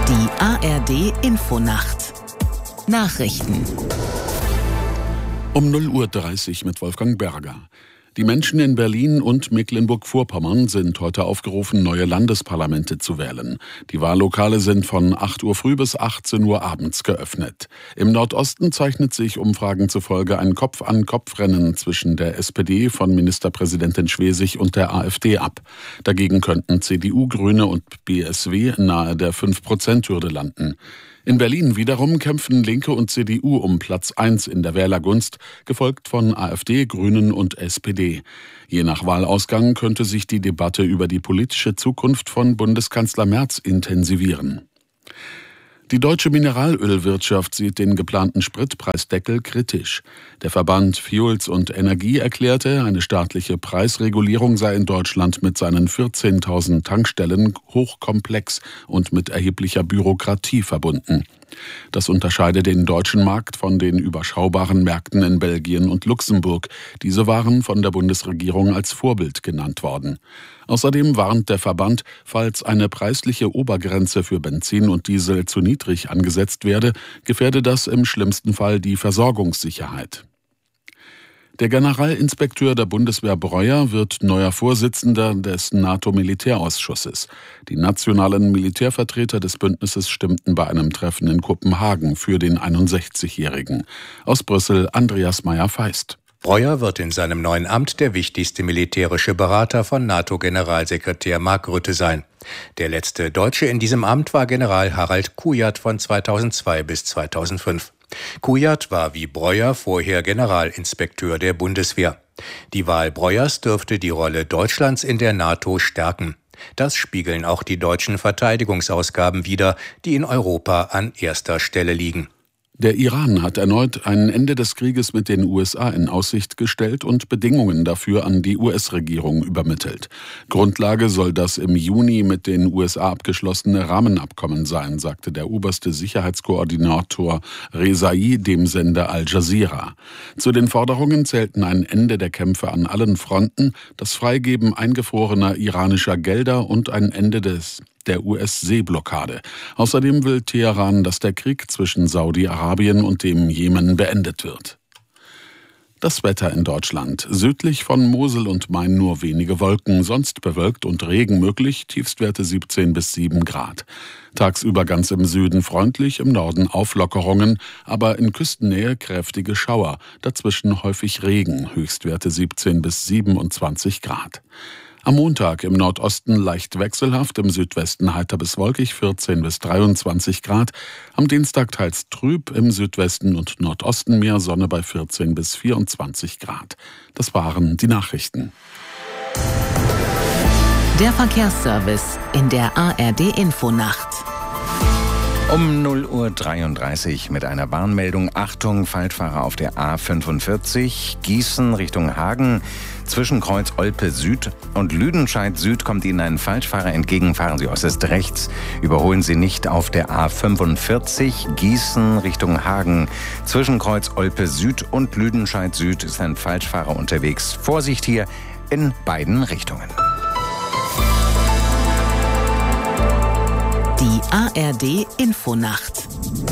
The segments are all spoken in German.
Die ARD-Infonacht. Nachrichten. Um 0:30 Uhr mit Wolfgang Berger. Die Menschen in Berlin und Mecklenburg-Vorpommern sind heute aufgerufen, neue Landesparlamente zu wählen. Die Wahllokale sind von 8 Uhr früh bis 18 Uhr abends geöffnet. Im Nordosten zeichnet sich Umfragen zufolge ein Kopf-an-Kopf-Rennen zwischen der SPD von Ministerpräsidentin Schwesig und der AfD ab. Dagegen könnten CDU, Grüne und BSW nahe der 5%-Hürde landen. In Berlin wiederum kämpfen Linke und CDU um Platz 1 in der Wählergunst, gefolgt von AfD, Grünen und SPD. Je nach Wahlausgang könnte sich die Debatte über die politische Zukunft von Bundeskanzler Merz intensivieren. Die deutsche Mineralölwirtschaft sieht den geplanten Spritpreisdeckel kritisch. Der Verband Fuels und Energie erklärte, eine staatliche Preisregulierung sei in Deutschland mit seinen 14.000 Tankstellen hochkomplex und mit erheblicher Bürokratie verbunden. Das unterscheide den deutschen Markt von den überschaubaren Märkten in Belgien und Luxemburg. Diese waren von der Bundesregierung als Vorbild genannt worden. Außerdem warnt der Verband, falls eine preisliche Obergrenze für Benzin und Diesel zu niedrig angesetzt werde, gefährde das im schlimmsten Fall die Versorgungssicherheit. Der Generalinspekteur der Bundeswehr Breuer wird neuer Vorsitzender des NATO-Militärausschusses. Die nationalen Militärvertreter des Bündnisses stimmten bei einem Treffen in Kopenhagen für den 61-Jährigen. Aus Brüssel Andreas Meyer-Feist. Breuer wird in seinem neuen Amt der wichtigste militärische Berater von NATO-Generalsekretär Mark Rutte sein. Der letzte Deutsche in diesem Amt war General Harald Kujat von 2002 bis 2005. Kujat war wie Breuer vorher Generalinspekteur der Bundeswehr. Die Wahl Breuers dürfte die Rolle Deutschlands in der NATO stärken. Das spiegeln auch die deutschen Verteidigungsausgaben wider, die in Europa an erster Stelle liegen. Der Iran hat erneut ein Ende des Krieges mit den USA in Aussicht gestellt und Bedingungen dafür an die US-Regierung übermittelt. Grundlage soll das im Juni mit den USA abgeschlossene Rahmenabkommen sein, sagte der oberste Sicherheitskoordinator Rezai dem Sender Al Jazeera. Zu den Forderungen zählten ein Ende der Kämpfe an allen Fronten, das Freigeben eingefrorener iranischer Gelder und ein Ende der US-Seeblockade. Außerdem will Teheran, dass der Krieg zwischen Saudi-Arabien und dem Jemen beendet wird. Das Wetter in Deutschland. Südlich von Mosel und Main nur wenige Wolken, sonst bewölkt und Regen möglich, Tiefstwerte 17 bis 7 Grad. Tagsüber ganz im Süden freundlich, im Norden Auflockerungen, aber in Küstennähe kräftige Schauer, dazwischen häufig Regen, Höchstwerte 17 bis 27 Grad. Am Montag im Nordosten leicht wechselhaft, im Südwesten heiter bis wolkig 14 bis 23 Grad. Am Dienstag teils trüb, im Südwesten und Nordosten mehr Sonne bei 14 bis 24 Grad. Das waren die Nachrichten. Der Verkehrsservice in der ARD-Infonacht. Um 0:33 Uhr mit einer Warnmeldung. Achtung, Falschfahrer auf der A45, Gießen Richtung Hagen. Zwischen Kreuz Olpe Süd und Lüdenscheid Süd kommt Ihnen ein Falschfahrer entgegen. Fahren Sie äußerst rechts. Überholen Sie nicht auf der A45, Gießen Richtung Hagen. Zwischen Kreuz Olpe Süd und Lüdenscheid Süd ist ein Falschfahrer unterwegs. Vorsicht hier in beiden Richtungen. Die ARD-Infonacht.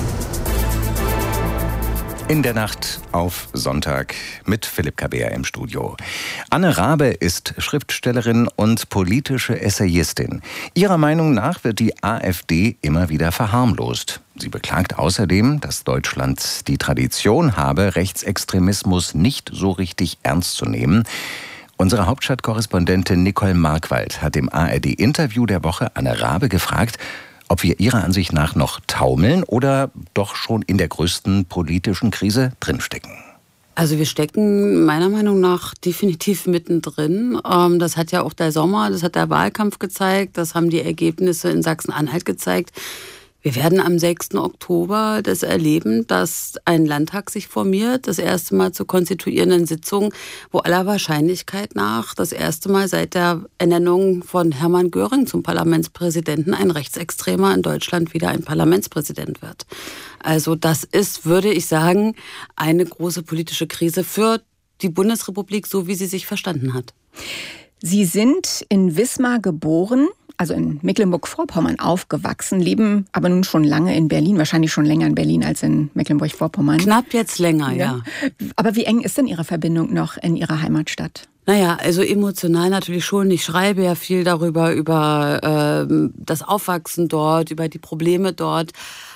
In der Nacht auf Sonntag mit Philipp Kabär im Studio. Anne Rabe ist Schriftstellerin und politische Essayistin. Ihrer Meinung nach wird die AfD immer wieder verharmlost. Sie beklagt außerdem, dass Deutschland die Tradition habe, Rechtsextremismus nicht so richtig ernst zu nehmen. Unsere Hauptstadtkorrespondentin Nicole Markwald hat im ARD-Interview der Woche Anne Rabe gefragt, ob wir ihrer Ansicht nach noch taumeln oder doch schon in der größten politischen Krise drinstecken. Also wir stecken meiner Meinung nach definitiv mittendrin. Das hat ja auch der Sommer, das hat der Wahlkampf gezeigt, das haben die Ergebnisse in Sachsen-Anhalt gezeigt. Wir werden am 6. Oktober das erleben, dass ein Landtag sich formiert, das erste Mal zur konstituierenden Sitzung, wo aller Wahrscheinlichkeit nach das erste Mal seit der Ernennung von Hermann Göring zum Parlamentspräsidenten ein Rechtsextremer in Deutschland wieder ein Parlamentspräsident wird. Also das ist, würde ich sagen, eine große politische Krise für die Bundesrepublik, so wie sie sich verstanden hat. Sie sind in Wismar geboren. also in Mecklenburg-Vorpommern aufgewachsen, leben aber nun schon lange in Berlin, wahrscheinlich schon länger in Berlin als in Mecklenburg-Vorpommern. Knapp jetzt länger, ja. Aber wie eng ist denn Ihre Verbindung noch in Ihrer Heimatstadt? Naja, also emotional natürlich schon. Ich schreibe ja viel darüber, über das Aufwachsen dort, über die Probleme dort.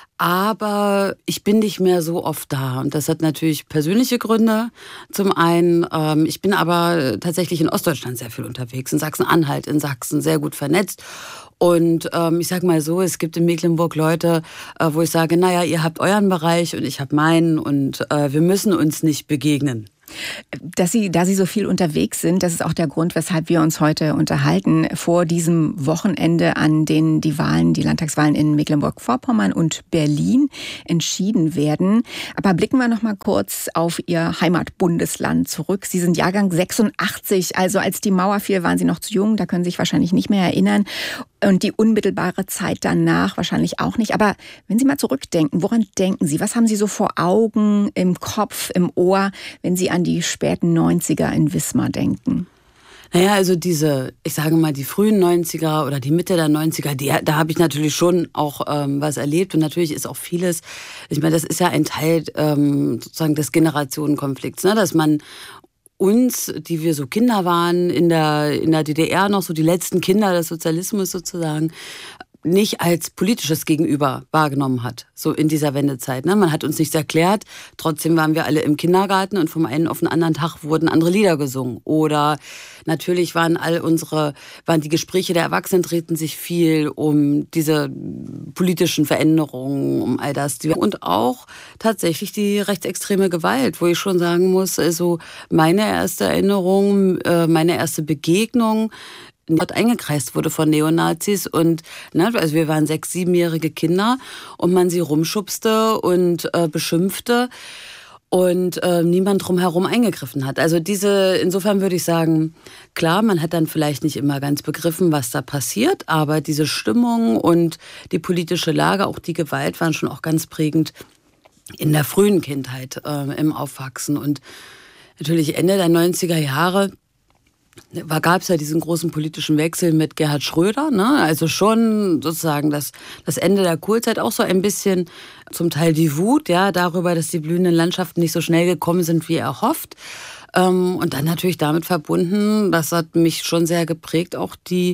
Aber ich bin nicht mehr so oft da. Und das hat natürlich persönliche Gründe. Zum einen, ich bin aber tatsächlich in Ostdeutschland sehr viel unterwegs. In Sachsen-Anhalt, in Sachsen, sehr gut vernetzt. Und ich sag mal so, es gibt in Mecklenburg Leute, wo ich sage, naja, ihr habt euren Bereich und ich habe meinen und wir müssen uns nicht begegnen. Da Sie so viel unterwegs sind, das ist auch der Grund, weshalb wir uns heute unterhalten, vor diesem Wochenende, an dem die Landtagswahlen in Mecklenburg-Vorpommern und Berlin entschieden werden. Aber blicken wir noch mal kurz auf Ihr Heimatbundesland zurück. Sie sind Jahrgang 86, also als die Mauer fiel, waren Sie noch zu jung, da können Sie sich wahrscheinlich nicht mehr erinnern. Und die unmittelbare Zeit danach wahrscheinlich auch nicht. Aber wenn Sie mal zurückdenken, woran denken Sie? Was haben Sie so vor Augen, im Kopf, im Ohr, wenn Sie an die späten 90er in Wismar denken? Naja, also ich sage mal, die frühen 90er oder die Mitte der 90er, da habe ich natürlich schon auch was erlebt. Und natürlich ist auch vieles, ich meine, das ist ja ein Teil sozusagen des Generationenkonflikts, ne? Dass man uns, die wir so Kinder waren, in der DDR noch so die letzten Kinder des Sozialismus sozusagen, nicht als politisches Gegenüber wahrgenommen hat, so in dieser Wendezeit. Ne? Man hat uns nichts erklärt, trotzdem waren wir alle im Kindergarten und vom einen auf den anderen Tag wurden andere Lieder gesungen. Oder natürlich waren die Gespräche der Erwachsenen drehten sich viel um diese politischen Veränderungen, um all das. Und auch tatsächlich die rechtsextreme Gewalt, wo ich schon sagen muss, also meine erste Erinnerung, meine erste Begegnung, dort eingekreist wurde von Neonazis und also wir waren 6-, 7-jährige Kinder und man sie rumschubste und beschimpfte und niemand drumherum eingegriffen hat. Also insofern würde ich sagen, klar, man hat dann vielleicht nicht immer ganz begriffen, was da passiert, aber diese Stimmung und die politische Lage, auch die Gewalt waren schon auch ganz prägend in der frühen Kindheit im Aufwachsen. Und natürlich Ende der 90er Jahre gab es ja diesen großen politischen Wechsel mit Gerhard Schröder, ne? Also schon sozusagen das Ende der Kohlzeit, auch so ein bisschen zum Teil die Wut, ja, darüber, dass die blühenden Landschaften nicht so schnell gekommen sind, wie erhofft. Und dann natürlich damit verbunden, das hat mich schon sehr geprägt, auch die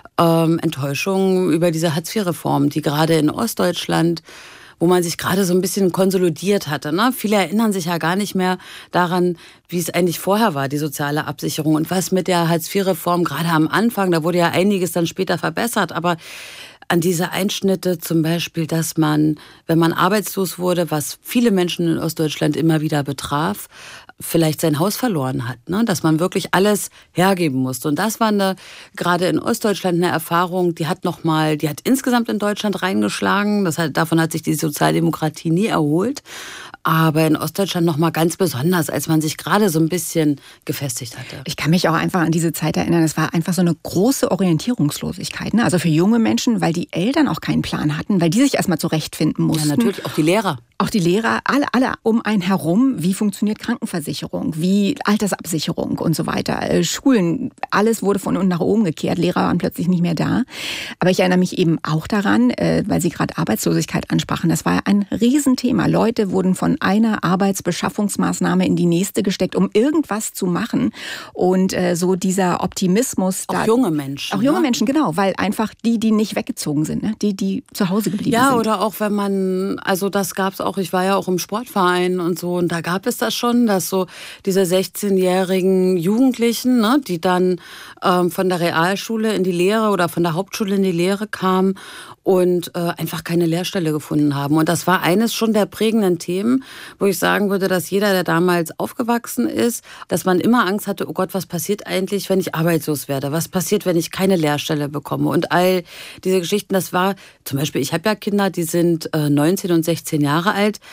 Enttäuschung über diese Hartz-IV-Reform, die gerade in Ostdeutschland, wo man sich gerade so ein bisschen konsolidiert hatte. Ne? Viele erinnern sich ja gar nicht mehr daran, wie es eigentlich vorher war, die soziale Absicherung. Und was mit der Hartz-IV-Reform gerade am Anfang, da wurde ja einiges dann später verbessert, aber an diese Einschnitte zum Beispiel, dass man, wenn man arbeitslos wurde, was viele Menschen in Ostdeutschland immer wieder betraf, vielleicht sein Haus verloren hat, ne? Dass man wirklich alles hergeben musste. Und das war gerade in Ostdeutschland eine Erfahrung, die hat insgesamt in Deutschland reingeschlagen. Davon hat sich die Sozialdemokratie nie erholt. Aber in Ostdeutschland noch mal ganz besonders, als man sich gerade so ein bisschen gefestigt hatte. Ich kann mich auch einfach an diese Zeit erinnern, es war einfach so eine große Orientierungslosigkeit. Ne? Also für junge Menschen, weil die Eltern auch keinen Plan hatten, weil die sich erstmal zurechtfinden mussten. Ja, natürlich, auch die Lehrer. Auch die Lehrer, alle um einen herum, wie funktioniert Krankenversicherung, wie Altersabsicherung und so weiter. Schulen, alles wurde von unten nach oben gekehrt, Lehrer waren plötzlich nicht mehr da. Aber ich erinnere mich eben auch daran, weil Sie gerade Arbeitslosigkeit ansprachen, das war ein Riesenthema. Leute wurden von einer Arbeitsbeschaffungsmaßnahme in die nächste gesteckt, um irgendwas zu machen. Und so dieser Optimismus. Auch junge Menschen. Auch junge Menschen, genau, weil einfach die nicht weggezogen sind, ne? Die zu Hause geblieben sind. Ja, oder auch wenn man, also das gab es auch, ich war ja auch im Sportverein und so, und da gab es das schon, dass so diese 16-jährigen Jugendlichen, ne, die dann von der Realschule in die Lehre oder von der Hauptschule in die Lehre kamen und einfach keine Lehrstelle gefunden haben. Und das war eines schon der prägenden Themen, wo ich sagen würde, dass jeder, der damals aufgewachsen ist, dass man immer Angst hatte, oh Gott, was passiert eigentlich, wenn ich arbeitslos werde? Was passiert, wenn ich keine Lehrstelle bekomme? Und all diese Geschichten, das war, zum Beispiel, ich habe ja Kinder, die sind 19 und 16 Jahre alt.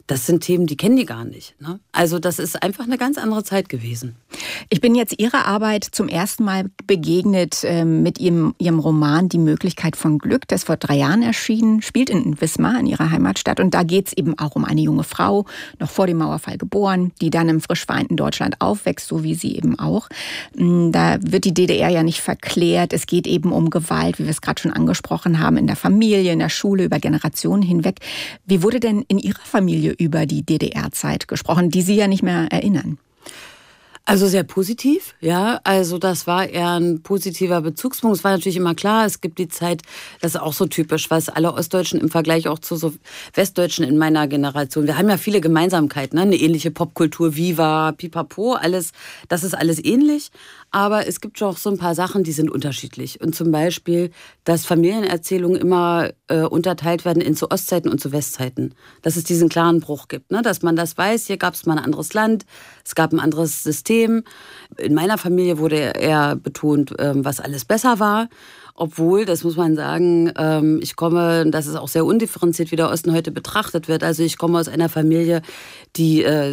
das sind Themen, die kennen die gar nicht. Ne? Also das ist einfach eine ganz andere Zeit gewesen. Ich bin jetzt Ihrer Arbeit zum ersten Mal begegnet mit Ihrem Roman Die Möglichkeit von Glück. Das ist vor 3 Jahren erschienen, spielt in Wismar, in Ihrer Heimatstadt. Und da geht es eben auch um eine junge Frau, noch vor dem Mauerfall geboren, die dann im frisch vereinten Deutschland aufwächst, so wie Sie eben auch. Da wird die DDR ja nicht verklärt. Es geht eben um Gewalt, wie wir es gerade schon angesprochen haben, in der Familie, in der Schule, über Generationen hinweg. Wie wurde denn in Ihrer Familie über die DDR-Zeit gesprochen, die Sie ja nicht mehr erinnern? Also sehr positiv, ja. Also das war eher ein positiver Bezugspunkt. Es war natürlich immer klar, es gibt die Zeit, das ist auch so typisch, was alle Ostdeutschen im Vergleich auch zu so Westdeutschen in meiner Generation. Wir haben ja viele Gemeinsamkeiten, ne? Eine ähnliche Popkultur, Viva, Pipapo, alles, das ist alles ähnlich. Aber es gibt auch so ein paar Sachen, die sind unterschiedlich. Und zum Beispiel, dass Familienerzählungen immer unterteilt werden in zu Ostzeiten und zu Westzeiten. Dass es diesen klaren Bruch gibt, ne? Dass man das weiß, hier gab es mal ein anderes Land, es gab ein anderes System. In meiner Familie wurde eher betont, was alles besser war. Obwohl, das muss man sagen, ich komme, das ist auch sehr undifferenziert, wie der Osten heute betrachtet wird. Also ich komme aus einer Familie, die